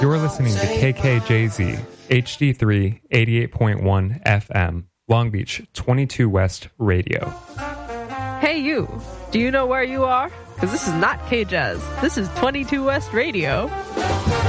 You're listening to KKJZ, HD3, 88.1 FM, Long Beach, 22 West Radio. Hey you, do you know where you are? Because this is not K-Jazz. This is 22 West Radio.